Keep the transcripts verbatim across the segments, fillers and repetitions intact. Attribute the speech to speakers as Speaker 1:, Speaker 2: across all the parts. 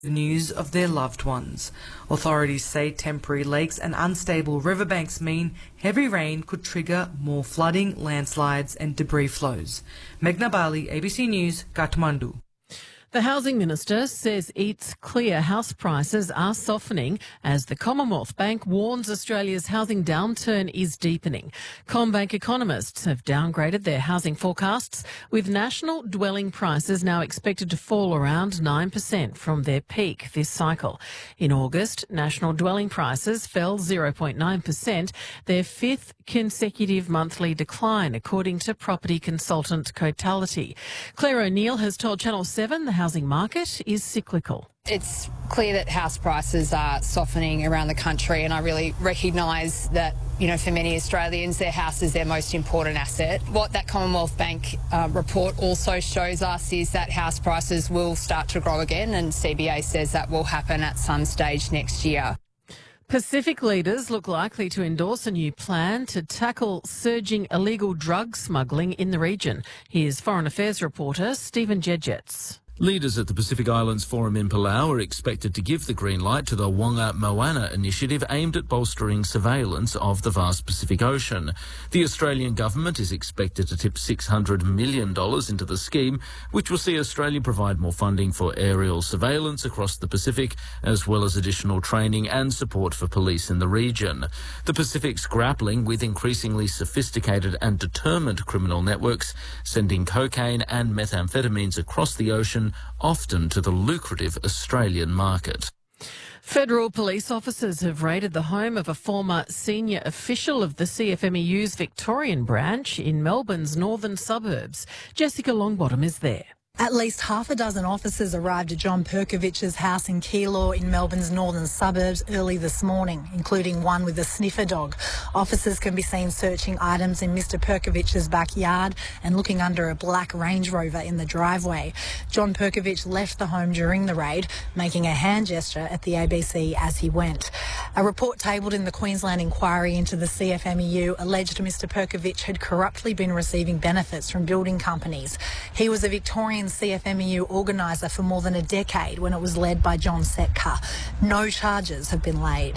Speaker 1: the news of their loved ones. Authorities say temporary lakes and unstable riverbanks mean heavy rain could trigger more flooding, landslides and debris flows. Meghna Bali, A B C News, Kathmandu.
Speaker 2: The Housing Minister says it's clear house prices are softening as the Commonwealth Bank warns Australia's housing downturn is deepening. CommBank economists have downgraded their housing forecasts, with national dwelling prices now expected to fall around nine percent from their peak this cycle. In August, national dwelling prices fell zero point nine percent, their fifth consecutive monthly decline, according to property consultant Cotality. Claire O'Neill has told Channel seven the housing market is cyclical.
Speaker 3: It's clear that house prices are softening around the country, and I really recognise that, you know, for many Australians, their house is their most important asset. What that Commonwealth Bank uh, report also shows us is that house prices will start to grow again, and C B A says that will happen at some stage next year.
Speaker 2: Pacific leaders look likely to endorse a new plan to tackle surging illegal drug smuggling in the region. Here's Foreign Affairs reporter Stephen Jedgetts.
Speaker 4: Leaders at the Pacific Islands Forum in Palau are expected to give the green light to the Wanga Moana initiative aimed at bolstering surveillance of the vast Pacific Ocean. The Australian government is expected to tip six hundred million dollars into the scheme, which will see Australia provide more funding for aerial surveillance across the Pacific, as well as additional training and support for police in the region. The Pacific's grappling with increasingly sophisticated and determined criminal networks, sending cocaine and methamphetamines across the ocean, often to the lucrative Australian market.
Speaker 2: Federal police officers have raided the home of a former senior official of the C F M E U's Victorian branch in Melbourne's northern suburbs. Jessica Longbottom is there.
Speaker 5: At least half a dozen officers arrived at John Perkovic's house in Keilor in Melbourne's northern suburbs early this morning, including one with a sniffer dog. Officers can be seen searching items in Mister Perkovic's backyard and looking under a black Range Rover in the driveway. John Perkovic left the home during the raid, making a hand gesture at the A B C as he went. A report tabled in the Queensland inquiry into the C F M E U alleged Mister Perkovic had corruptly been receiving benefits from building companies. He was a Victorian C F M E U organiser for more than a decade when it was led by John Setka. No charges have been laid.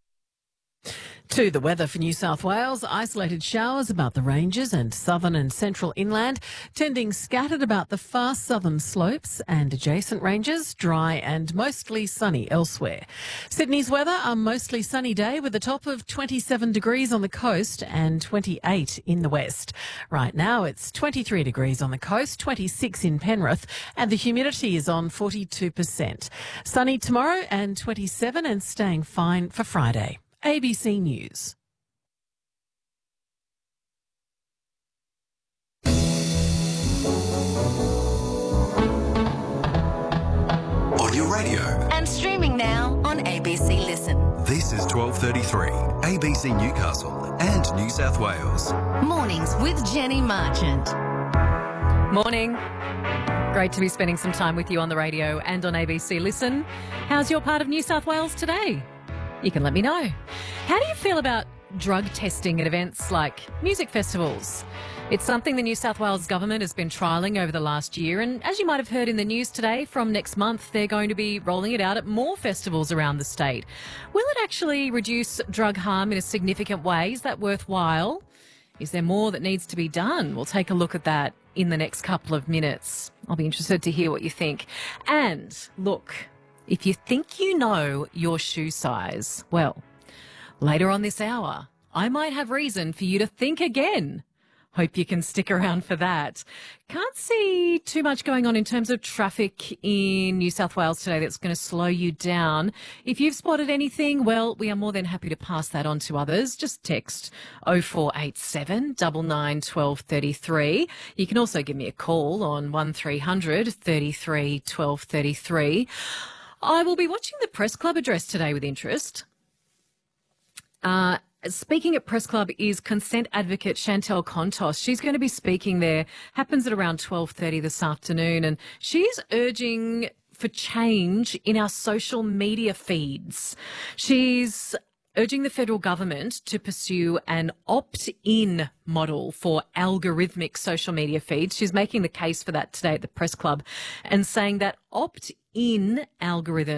Speaker 2: To the weather for New South Wales, isolated showers about the ranges and southern and central inland, tending scattered about the far southern slopes and adjacent ranges, dry and mostly sunny elsewhere. Sydney's weather, a mostly sunny day with a top of twenty-seven degrees on the coast and twenty-eight in the west. Right now it's twenty-three degrees on the coast, twenty-six in Penrith, and the humidity is on forty-two percent. Sunny tomorrow and twenty-seven, and staying fine for Friday. A B C News.
Speaker 6: On your radio.
Speaker 7: And streaming now on A B C Listen.
Speaker 6: This is twelve thirty-three, A B C Newcastle and New South Wales.
Speaker 7: Mornings with Jenny Marchant.
Speaker 8: Morning. Great to be spending some time with you on the radio and on A B C Listen. How's your part of New South Wales today? You can let me know. How do you feel about drug testing at events like music festivals? It's something the New South Wales government has been trialling over the last year, and as you might have heard in the news today, from next month they're going to be rolling it out at more festivals around the state. Will it actually reduce drug harm in a significant way? Is that worthwhile? Is there more that needs to be done? We'll take a look at that in the next couple of minutes. I'll be interested to hear what you think. And look, if you think you know your shoe size, well, later on this hour, I might have reason for you to think again. Hope you can stick around for that. Can't see too much going on in terms of traffic in New South Wales today that's going to slow you down. If you've spotted anything, well, we are more than happy to pass that on to others. Just text oh four eight seven, nine nine, one two three three. You can also give me a call on one three hundred, thirty-three, twelve thirty-three. I will be watching the Press Club address today with interest. Uh, speaking at Press Club is consent advocate Chantel Contos. She's going to be speaking there. Happens at around twelve thirty this afternoon. And she's urging for change in our social media feeds. She's urging the federal government to pursue an opt-in model for algorithmic social media feeds. She's making the case for that today at the Press Club and saying that opt-in algorithm